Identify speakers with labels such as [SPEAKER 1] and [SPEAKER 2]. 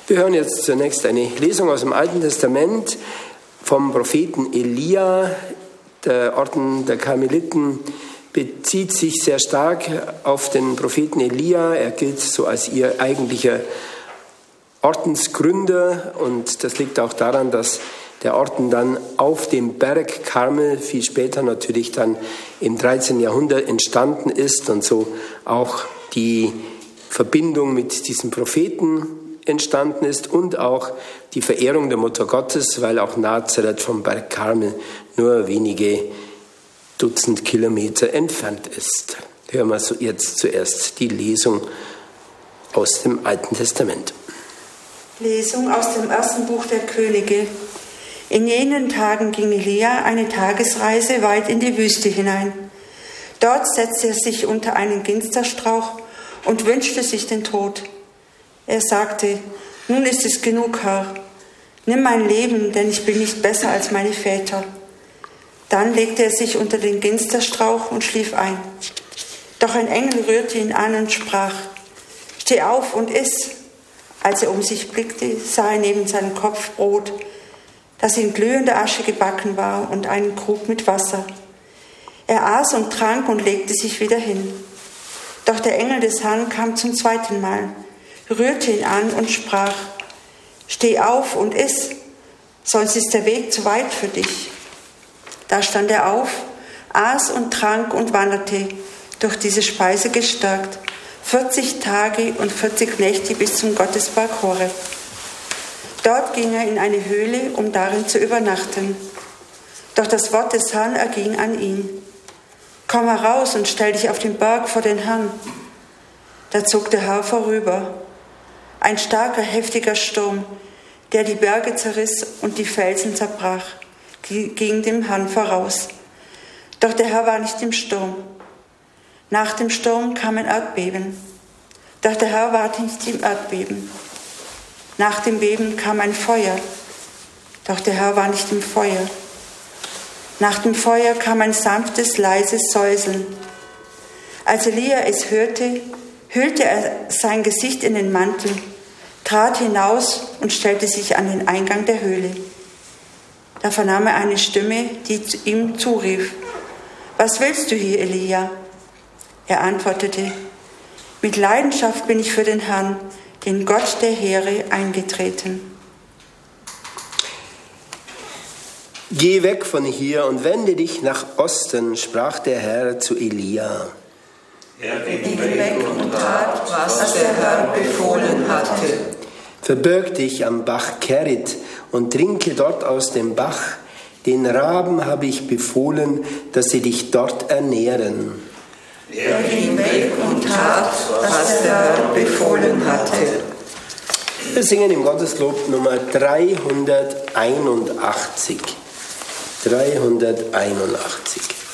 [SPEAKER 1] Wir hören jetzt zunächst eine Lesung aus dem Alten Testament vom Propheten Elia. Der Orden der Karmeliten bezieht sich sehr stark auf den Propheten Elia. Er gilt so als ihr eigentlicher Ordensgründer, und das liegt auch daran, dass der Orden dann auf dem Berg Karmel viel später natürlich dann im 13. Jahrhundert entstanden ist und so auch die Verbindung mit diesem Propheten entstanden ist und auch die Verehrung der Mutter Gottes, weil auch Nazareth vom Berg Karmel nur wenige Dutzend Kilometer entfernt ist. Hören wir so jetzt zuerst die Lesung aus dem Alten Testament.
[SPEAKER 2] Lesung aus dem ersten Buch der Könige. In jenen Tagen ging Elia eine Tagesreise weit in die Wüste hinein. Dort setzte er sich unter einen Ginsterstrauch und wünschte sich den Tod. Er sagte: Nun ist es genug, Herr. Nimm mein Leben, denn ich bin nicht besser als meine Väter. Dann legte er sich unter den Ginsterstrauch und schlief ein. Doch ein Engel rührte ihn an und sprach: Steh auf und iss. Als er um sich blickte, sah er neben seinem Kopf Brot, das in glühender Asche gebacken war, und einen Krug mit Wasser. Er aß und trank und legte sich wieder hin. Doch der Engel des Herrn kam zum zweiten Mal, rührte ihn an und sprach: Steh auf und iss, sonst ist der Weg zu weit für dich. Da stand er auf, aß und trank und wanderte, durch diese Speise gestärkt, 40 Tage und 40 Nächte bis zum Gottesberg Horeb. Dort ging er in eine Höhle, um darin zu übernachten. Doch das Wort des Herrn erging an ihn: Komm heraus und stell dich auf den Berg vor den Herrn. Da zog der Herr vorüber. Ein starker, heftiger Sturm, der die Berge zerriss und die Felsen zerbrach, ging dem Herrn voraus. Doch der Herr war nicht im Sturm. Nach dem Sturm kam ein Erdbeben. Doch der Herr war nicht im Erdbeben. Nach dem Beben kam ein Feuer. Doch der Herr war nicht im Feuer. Nach dem Feuer kam ein sanftes, leises Säuseln. Als Elia es hörte, hüllte er sein Gesicht in den Mantel, trat hinaus und stellte sich an den Eingang der Höhle. Da vernahm er eine Stimme, die ihm zurief: Was willst du hier, Elia? Er antwortete: Mit Leidenschaft bin ich für den Herrn, den Gott der Heere, eingetreten.
[SPEAKER 1] Geh weg von hier und wende dich nach Osten, sprach der Herr zu Elia.
[SPEAKER 3] Er ging weg und tat, was der Herr befohlen hatte.
[SPEAKER 1] Verbirg dich am Bach Kerit und trinke dort aus dem Bach. Den Raben habe ich befohlen, dass sie dich dort ernähren.
[SPEAKER 3] Er ging weg und tat, was der Herr befohlen hatte.
[SPEAKER 1] Wir singen im Gotteslob Nummer 381. 381.